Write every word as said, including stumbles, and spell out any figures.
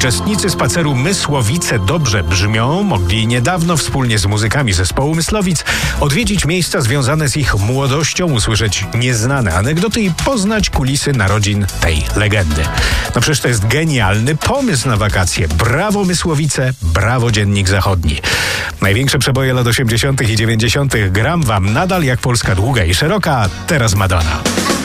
Uczestnicy spaceru Mysłowice dobrze brzmią mogli niedawno wspólnie z muzykami zespołu Myslowic odwiedzić miejsca związane z ich młodością, usłyszeć nieznane anegdoty i poznać kulisy narodzin tej legendy. No przecież to jest genialny pomysł na wakacje. Brawo Mysłowice, brawo Dziennik Zachodni. Największe przeboje lat osiemdziesiątych i dziewięćdziesiątych gram wam nadal jak Polska długa i szeroka, teraz Madonna.